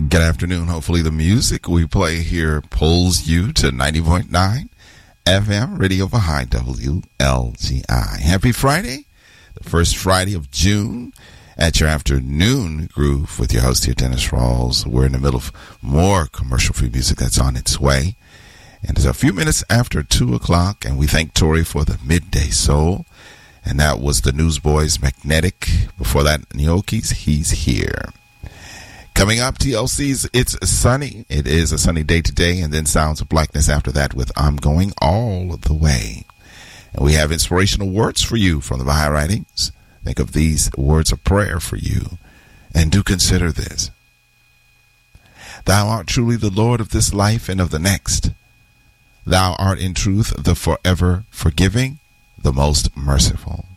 Good afternoon. Hopefully the music we play here pulls you to 90.9 FM Radio behind WLGI. Happy Friday, the first Friday of June at your afternoon groove with your host here, Dennis Rawls. We're in the middle of more commercial-free music that's on its way. And it's a few minutes after 2 o'clock, and we thank Tori for the Midday Soul. And that was the Newsboys Magnetic. Before that, Gnocchi's He's Here. Coming up, TLC's It's Sunny. It is a sunny day today, and then Sounds of Blackness after that with I'm Going All the Way. And we have inspirational words for you from the Baha'i writings. Think of these words of prayer for you, and do consider this. Thou art truly the Lord of this life and of the next. Thou art in truth the forever forgiving, the most merciful.